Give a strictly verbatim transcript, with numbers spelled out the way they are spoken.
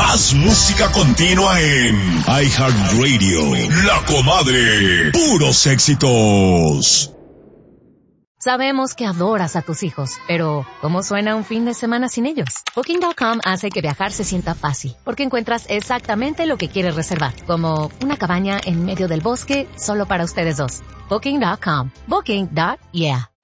Más música continua en iHeartRadio. La Comadre. Puros éxitos. Sabemos que adoras a tus hijos, pero ¿cómo suena un fin de semana sin ellos? Booking punto com hace que viajar se sienta fácil, porque encuentras exactamente lo que quieres reservar, como una cabaña en medio del bosque solo para ustedes dos. Booking punto com. Booking. Yeah.